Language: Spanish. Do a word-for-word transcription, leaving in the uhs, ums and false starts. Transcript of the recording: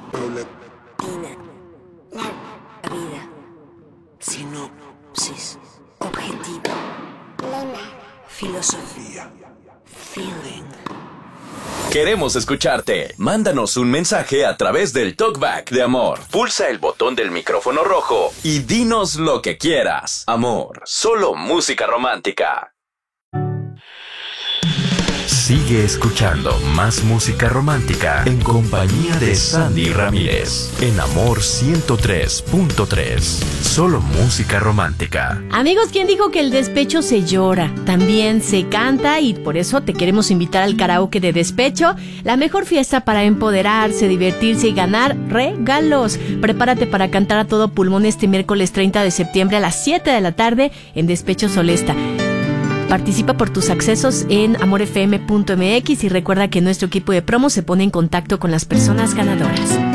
Prolactina. La vida. Sinopsis. Objetivo. Lema. Filosofía. Feeling. Queremos escucharte. Mándanos un mensaje a través del Talkback de Amor. Pulsa el botón del micrófono rojo y dinos lo que quieras. Amor, solo música romántica. Sigue escuchando más música romántica en compañía de Sandy Ramírez en Amor ciento tres punto tres. Solo música romántica. Amigos, ¿quién dijo que el despecho se llora? También se canta, y por eso te queremos invitar al karaoke de despecho, la mejor fiesta para empoderarse, divertirse y ganar regalos. Prepárate para cantar a todo pulmón este miércoles treinta de septiembre a las siete de la tarde en Despecho Solesta. Participa por tus accesos en amor f m punto m x y recuerda que nuestro equipo de promo se pone en contacto con las personas ganadoras.